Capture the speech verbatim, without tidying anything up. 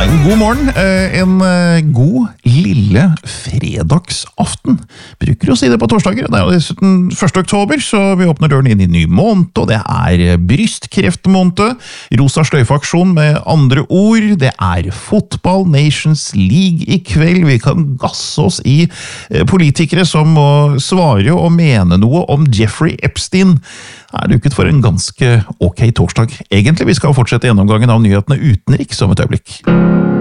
God morgen, en god lille fredagsaften. Bruker å si det på torsdager. Det er jo dessuten første oktober, så vi åpner døren inn i en ny måned, og det er brystkreftmåned, rosa sløyfaksjon med andre ord, det er fotball, Nations League i kveld, vi kan gasse oss i politikere som må svare og mene noe om Jeffrey Epstein. Det er duket for en ganske ok torsdag. Egentlig, vi skal fortsette gjennomgangen av nyhetene utenriks om et øyeblikk.